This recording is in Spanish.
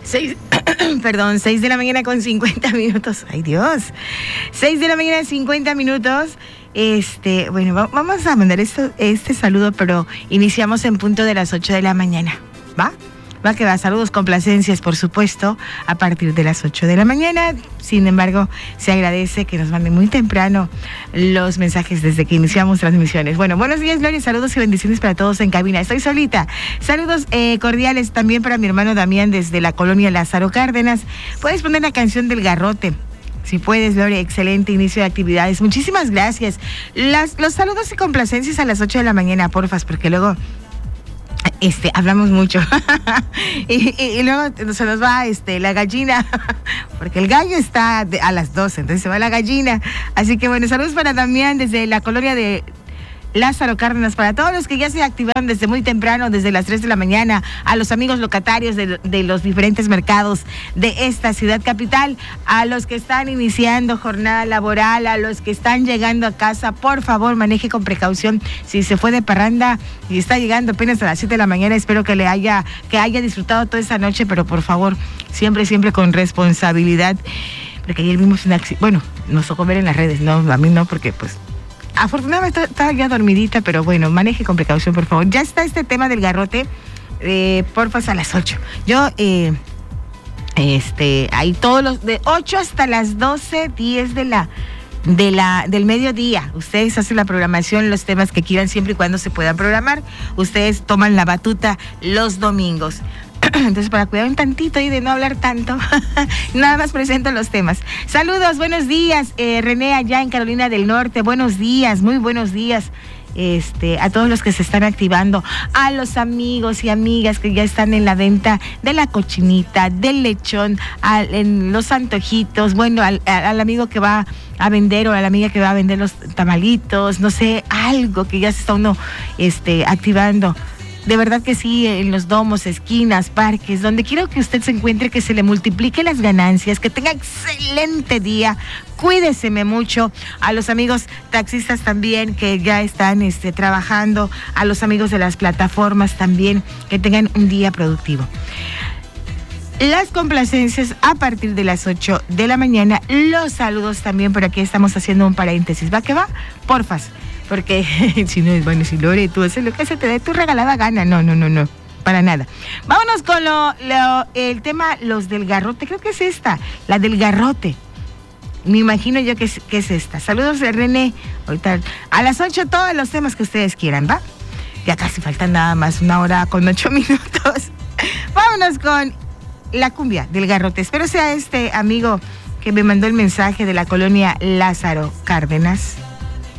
6 de la mañana con 50 minutos. Ay, Dios. 6 de la mañana, 50 minutos. Bueno, vamos a mandar este saludo, pero iniciamos en punto de las 8 de la mañana. ¿Va? Va que va. Saludos, complacencias, por supuesto, a partir de las 8 de la mañana. Sin embargo, se agradece que nos manden muy temprano los mensajes desde que iniciamos transmisiones. Bueno, buenos días, Gloria. Saludos y bendiciones para todos en cabina. Estoy solita. Saludos cordiales también para mi hermano Damián desde la colonia Lázaro Cárdenas. Puedes poner la canción del Garrote. Si puedes, Gloria, excelente inicio de actividades. Muchísimas gracias. Los saludos y complacencias a las 8 de la mañana, porfas, porque luego hablamos mucho. y luego se nos va la gallina, porque el gallo está a las 12, entonces se va la gallina. Así que bueno, saludos para Damián desde la colonia de Lázaro Cárdenas, para todos los que ya se activaron desde muy temprano, desde las 3 de la mañana, a los amigos locatarios de los diferentes mercados de esta ciudad capital, a los que están iniciando jornada laboral, a los que están llegando a casa, por favor, maneje con precaución. Si se fue de parranda y está llegando apenas a las 7 de la mañana, espero que haya disfrutado toda esa noche, pero por favor, siempre con responsabilidad, porque ayer vimos un accidente. Bueno, nos tocó ver en las redes, no, a mí no, porque pues afortunadamente estaba ya dormidita, pero bueno, maneje con precaución, por favor. Ya está este tema del garrote, porfa, a las 8. Yo, hay todos los, de 8 hasta las 12:10 del mediodía. Ustedes hacen la programación, los temas que quieran, siempre y cuando se puedan programar. Ustedes toman la batuta los domingos. Entonces, para cuidar un tantito y de no hablar tanto, nada más presento los temas. Saludos, buenos días, René, allá en Carolina del Norte. Buenos días, muy buenos días. A todos los que se están activando, a los amigos y amigas que ya están en la venta de la cochinita, del lechón, en los antojitos, bueno, al amigo que va a vender o a la amiga que va a vender los tamalitos, no sé, algo que ya se está uno activando. De verdad que sí, en los domos, esquinas, parques, donde quiero que usted se encuentre, que se le multiplique las ganancias, que tenga excelente día, cuídeseme mucho. A los amigos taxistas también que ya están trabajando, a los amigos de las plataformas también, que tengan un día productivo. Las complacencias a partir de las 8 de la mañana, los saludos también, por aquí estamos haciendo un paréntesis. ¿Va que va? Porfas. Porque si no es bueno, si Lore, tú haces lo que se te dé tu regalada gana. No, para nada. Vámonos con el tema, los del garrote. Creo que es esta, la del garrote. Me imagino yo que es esta. Saludos de René. Ahorita a las 8 todos los temas que ustedes quieran, ¿va? Ya casi faltan nada más 1 hora con 8 minutos. Vámonos con la cumbia del garrote. Espero sea este amigo que me mandó el mensaje de la colonia Lázaro Cárdenas.